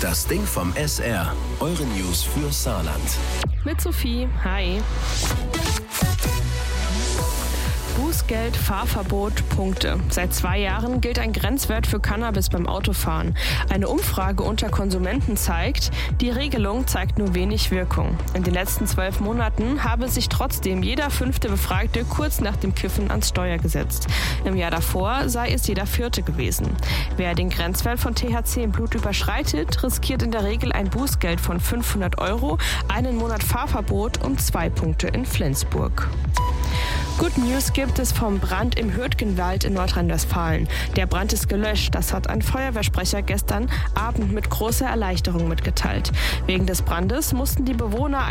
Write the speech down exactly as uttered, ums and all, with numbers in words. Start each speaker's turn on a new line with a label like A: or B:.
A: Das Ding vom S R. Eure News für Saarland.
B: Mit Sophie. Hi. Bußgeld, Fahrverbot, Punkte. Seit zwei Jahren gilt ein Grenzwert für Cannabis beim Autofahren. Eine Umfrage unter Konsumenten zeigt, die Regelung zeigt nur wenig Wirkung. In den letzten zwölf Monaten habe sich trotzdem jeder fünfte Befragte kurz nach dem Kiffen ans Steuer gesetzt. Im Jahr davor sei es jeder vierte gewesen. Wer den Grenzwert von T H C im Blut überschreitet, riskiert in der Regel ein Bußgeld von fünfhundert Euro, einen Monat Fahrverbot und zwei Punkte in Flensburg. Good News gibt es vom Brand im Hürtgenwald in Nordrhein-Westfalen. Der Brand ist gelöscht, das hat ein Feuerwehrsprecher gestern Abend mit großer Erleichterung mitgeteilt. Wegen des Brandes mussten die Bewohner